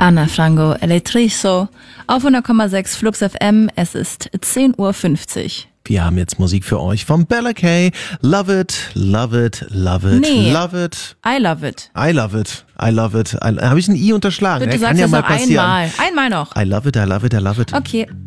Ana Frango, Electrizo, auf 100,6 Flux FM. Es ist 10:50 Uhr. Wir haben jetzt Musik für euch von Bella Kay. Love it, love it, love it, love it. I love it. I love it, I love it. Habe ich ein I unterschlagen? Bitte Kann sag ja das mal noch passieren. einmal. Einmal noch. I love it, I love it, I love it. Okay.